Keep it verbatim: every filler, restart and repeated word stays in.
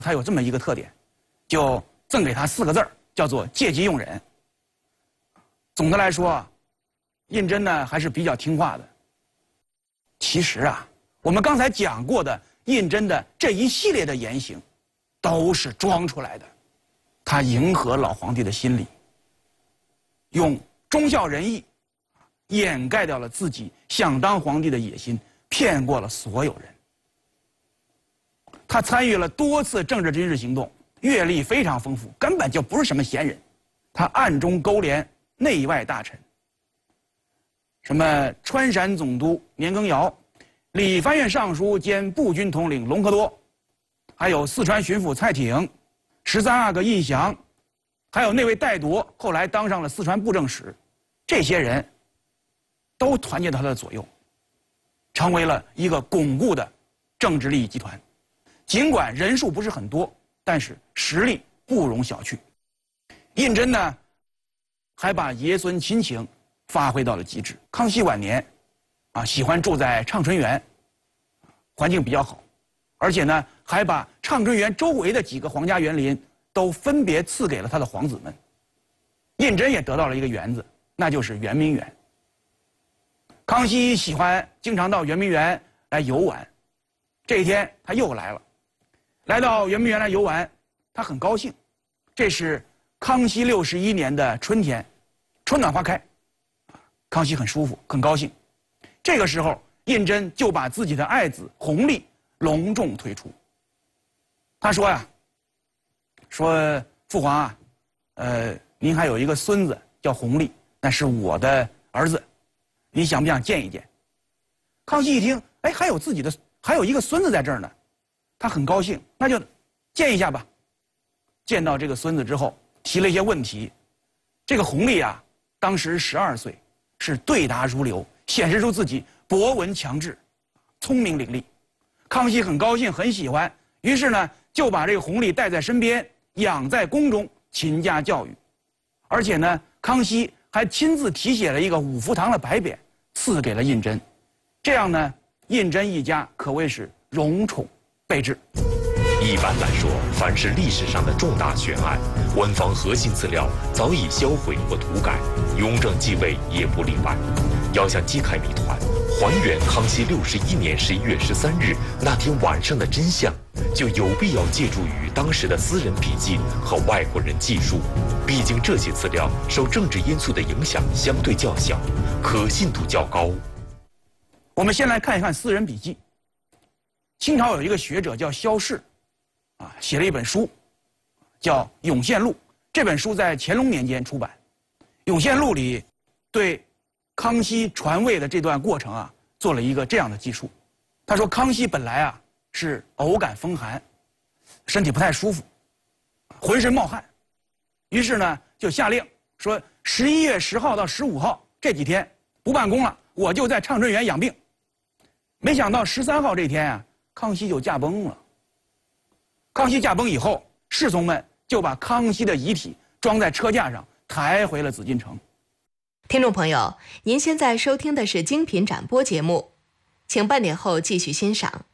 他有这么一个特点，就赠给他四个字儿，叫做借机用人。总的来说，胤禛呢还是比较听话的。其实啊，我们刚才讲过的胤禛的这一系列的言行，都是装出来的。他迎合老皇帝的心理，用忠孝仁义掩盖掉了自己想当皇帝的野心，骗过了所有人。他参与了多次政治军事行动，阅历非常丰富，根本就不是什么闲人。他暗中勾连内外大臣，什么川陕总督年羹尧、理藩院尚书兼步军统领隆科多，还有四川巡抚蔡挺、十三阿哥胤祥，还有那位戴铎，后来当上了四川布政使，这些人都团结到他的左右，成为了一个巩固的政治利益集团。尽管人数不是很多，但是实力不容小觑。胤禛呢，还把爷孙亲情发挥到了极致。康熙晚年，啊，喜欢住在畅春园，环境比较好，而且呢，还把畅春园周围的几个皇家园林都分别赐给了他的皇子们。胤禛也得到了一个园子，那就是圆明园。康熙喜欢经常到圆明园来游玩，这一天他又来了，来到圆明园来游玩，他很高兴。这是康熙六十一年的春天，春暖花开，康熙很舒服，很高兴。这个时候，胤禛就把自己的爱子弘历隆重推出。他说呀，说父皇啊，呃，您还有一个孙子叫弘历，那是我的儿子，你想不想见一见？康熙一听，哎，还有自己的，还有一个孙子在这儿呢，他很高兴，那就见一下吧。见到这个孙子之后，提了一些问题。这个弘历啊，当时十二岁，是对答如流，显示出自己博闻强志，聪明伶俐。康熙很高兴，很喜欢，于是呢，就把这个弘历带在身边，养在宫中，勤加教育。而且呢，康熙还亲自题写了一个五福堂的牌匾，赐给了胤禛。这样呢，胤禛一家可谓是荣宠备至。 一般来说，凡是历史上的重大悬案，官方核心资料早已销毁或涂改，雍正继位也不例外。要想击开谜团，还原康熙六十一年十一月十三日那天晚上的真相，就有必要借助于当时的私人笔记和外国人记述。毕竟这些资料受政治因素的影响相对较小，可信度较高。 我们先来看一看私人笔记。清朝有一个学者叫萧氏，啊，写了一本书，叫《永献录》。这本书在乾隆年间出版，《永献录》里对康熙传位的这段过程啊，做了一个这样的记述。他说，康熙本来啊是偶感风寒，身体不太舒服，浑身冒汗，于是呢就下令说，十一月十号到十五号这几天不办公了，我就在畅春园养病。没想到十三号这天啊，康熙就驾崩了。康熙驾崩以后，侍从们就把康熙的遗体装在车架上，抬回了紫禁城。 听众朋友，您现在收听的是精品展播节目，请半点后继续欣赏。